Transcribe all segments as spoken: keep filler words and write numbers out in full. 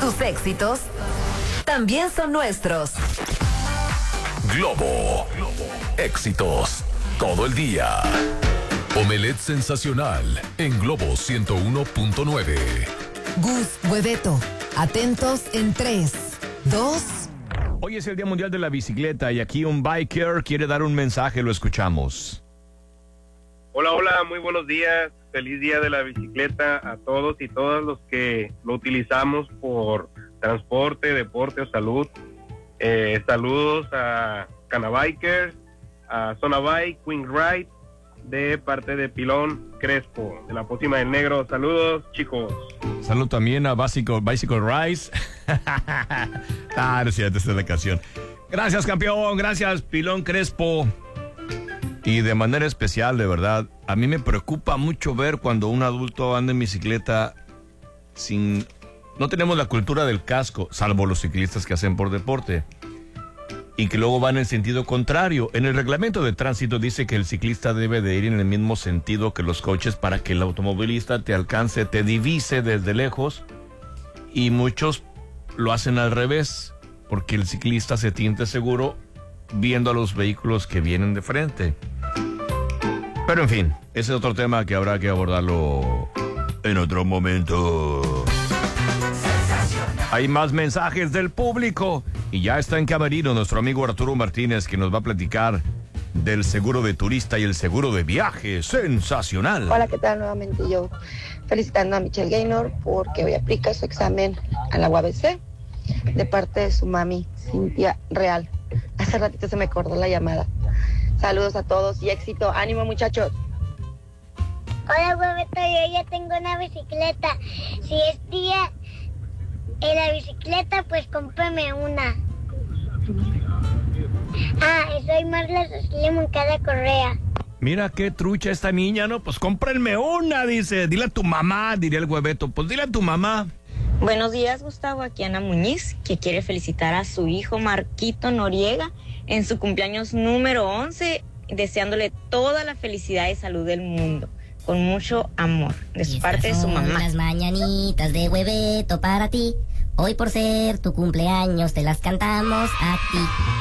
Tus éxitos también son nuestros. Globo. Éxitos todo el día. Omelette sensacional en Globo ciento uno punto nueve. Gus, Hueveto, atentos en tres, dos. Hoy es el Día Mundial de la Bicicleta y aquí un biker quiere dar un mensaje, lo escuchamos. Hola, hola, muy buenos días. Feliz Día de la Bicicleta a todos y todas los que lo utilizamos por transporte, deporte o salud. Eh, saludos a Canabikers, a Zona Bike, Queen Ride, de parte de Pilón Crespo, de la Pócima del Negro. Saludos, chicos. Saludos también a Bicycle, Bicycle Rise. Ah, no es cierto, esta es la canción. Gracias, campeón. Gracias, Pilón Crespo. Y de manera especial, de verdad, a mí me preocupa mucho ver cuando un adulto anda en bicicleta sin... No tenemos la cultura del casco, salvo los ciclistas que hacen por deporte, y que luego van en sentido contrario. En el reglamento de tránsito dice que el ciclista debe de ir en el mismo sentido que los coches para que el automovilista te alcance, te divise desde lejos, y muchos lo hacen al revés, porque el ciclista se siente seguro viendo a los vehículos que vienen de frente. Pero en fin, ese es otro tema que habrá que abordarlo en otro momento. Hay más mensajes del público y ya está en camerino nuestro amigo Arturo Martínez, que nos va a platicar del seguro de turista y el seguro de viaje. ¡Sensacional! Hola, ¿qué tal? Nuevamente yo felicitando a Michelle Gaynor porque hoy aplica su examen a la U A B C de parte de su mami, Cintia Real. Hace ratito se me acordó la llamada. Saludos a todos y éxito. ¡Ánimo, muchachos! Hola, Hueveto, yo ya tengo una bicicleta. Si es día en la bicicleta, pues cómprame una. Ah, soy Marla Cecilia Moncada Correa. Mira qué trucha esta niña, ¿no? Pues cómprenme una, dice. Dile a tu mamá, diría el Hueveto. Pues dile a tu mamá. Buenos días, Gustavo. Aquí Ana Muñiz, que quiere felicitar a su hijo Marquito Noriega en su cumpleaños número once, deseándole toda la felicidad y salud del mundo, con mucho amor, de su parte de su mamá. Las mañanitas de Hueveto para ti. Hoy por ser tu cumpleaños te las cantamos a ti.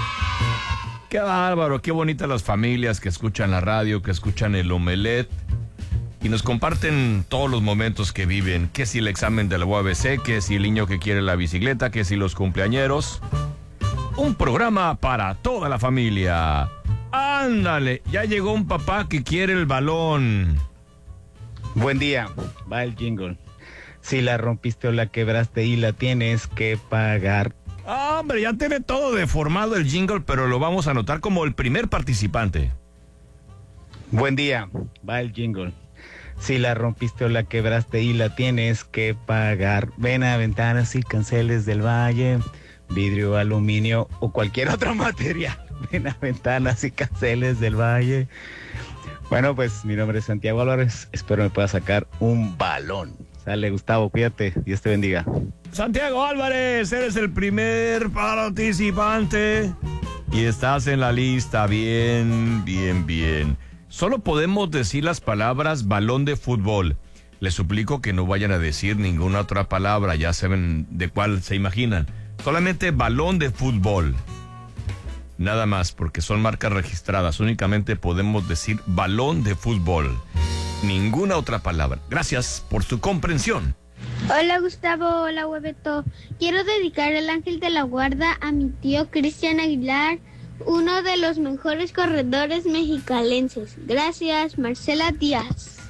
Qué bárbaro, qué bonitas las familias que escuchan la radio, que escuchan el Omelette y nos comparten todos los momentos que viven. Que si el examen de la U A B C, que si el niño que quiere la bicicleta, que si los cumpleañeros. Un programa para toda la familia. Ándale, ya llegó un papá que quiere el balón. Buen día, va el jingle. Si la rompiste o la quebraste y la tienes que pagar. Ah, hombre, ya tiene todo deformado el jingle, pero lo vamos a anotar como el primer participante. Buen día, va el jingle. Si la rompiste o la quebraste y la tienes que pagar. Ven a Ventanas y Canceles del Valle, vidrio, aluminio o cualquier otro material. Ven a Ventanas y Canceles del Valle. Bueno, pues mi nombre es Santiago Álvarez. Espero me pueda sacar un balón. Sale, Gustavo, cuídate. Dios te bendiga. Santiago Álvarez, eres el primer participante y estás en la lista. Bien, bien, bien. Solo podemos decir las palabras balón de fútbol. Les suplico que no vayan a decir ninguna otra palabra. Ya saben de cuál se imaginan. Solamente balón de fútbol. Nada más, porque son marcas registradas. Únicamente podemos decir balón de fútbol. Ninguna otra palabra. Gracias por su comprensión. Hola, Gustavo. Hola, Hueveto. Quiero dedicar el ángel de la guarda a mi tío Cristian Aguilar, uno de los mejores corredores mexicalenses. Gracias, Marcela Díaz.